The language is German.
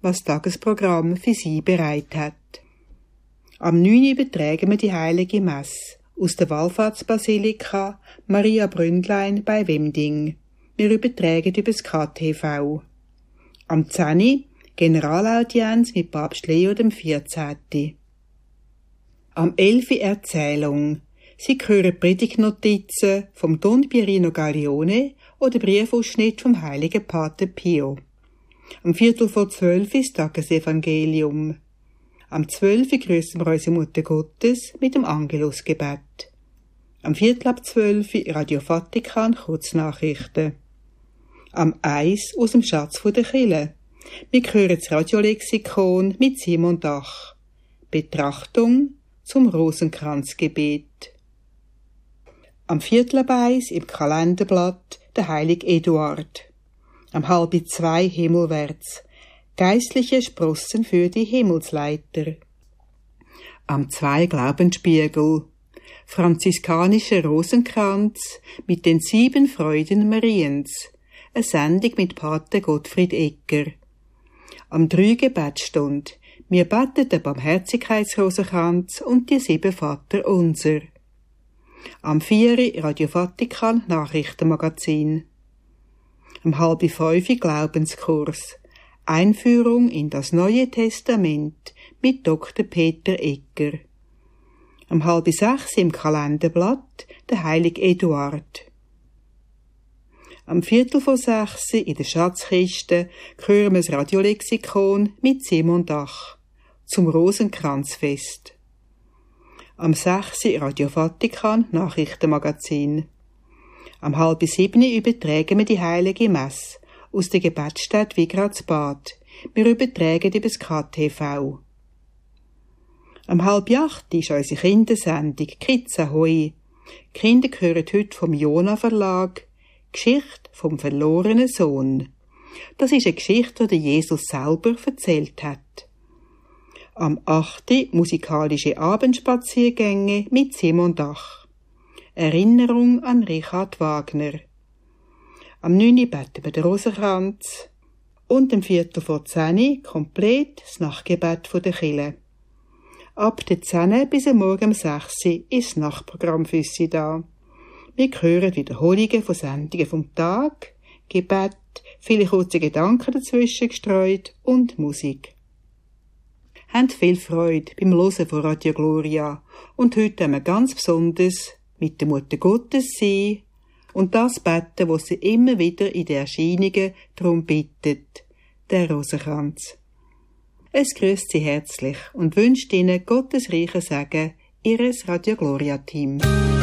was das Tagesprogramm für Sie bereit hat. Am 9. übertragen wir die Heilige Messe aus der Wallfahrtsbasilika Maria Bründlein bei Wemding. Wir übertragen über das KTV. Am 10. Generalaudienz mit Papst Leo XIV. Am 11. Erzählung. Sie hören Predigtnotizen vom Don Pierino Gaglione oder Briefausschnitt vom heiligen Pater Pio. Am 11:45 ist Tagesevangelium. Am 12. grüßen wir unsere Mutter Gottes mit dem Angelusgebet. Am 11:45 Radio Vatikan Kurznachrichten. Am 1 aus dem Schatz der Kirche. Wir hören das Radiolexikon mit Simon Dach. Betrachtung zum Rosenkranzgebet. Am 1:45 im Kalenderblatt der heilige Eduard. Am 1:30 himmelwärts. Geistliche Sprossen für die Himmelsleiter. Am 2 Glaubensspiegel. Franziskanischer Rosenkranz mit den 7 Freuden Mariens. Eine Sendung mit Pater Gottfried Egger. Am 3 Gebetsstunde. Wir beten den Barmherzigkeitsrosenkranz und die 7 Vater unser. Am 4 Radio Vatikan Nachrichtenmagazin. Am 4:30 Glaubenskurs. Einführung in das Neue Testament mit Dr. Peter Egger. Am 5:30 im Kalenderblatt der heilige Eduard. Am 5:45 in der Schatzkiste hören wir das Radiolexikon mit Simon Dach zum Rosenkranzfest. Am 6 Radio Vatikan Nachrichtenmagazin. Am 6:30 übertragen wir die Heilige Messe aus der Gebetsstätte Wigradsbad. Wir übertragen über das KTV. Am 7:30 ist unsere Kindersendung Kids Ahoi. Die Kinder hören heute vom Jona Verlag Geschichte vom verlorenen Sohn. Das ist eine Geschichte, die Jesus selber erzählt hat. Am 8. musikalische Abendspaziergänge mit Simon Dach. Erinnerung an Richard Wagner. Am 9. beten wir den Rosenkranz und am 9:45 komplett das Nachtgebet der Kirche. Ab der 10 bis am Morgen um 6 ist das Nachtprogramm für Sie da. Wir hören Wiederholungen von Sendungen vom Tag, Gebet, viele kurze Gedanken dazwischen gestreut und Musik. Habt viel Freude beim Hören von Radio Gloria und heute haben wir ganz besonders mit der Mutter Gottes sein und das beten, was sie immer wieder in den Erscheinungen darum bittet, der Rosenkranz. Es grüßt Sie herzlich und wünscht Ihnen Gottes reichen Segen, Ihres Radio Gloria Team.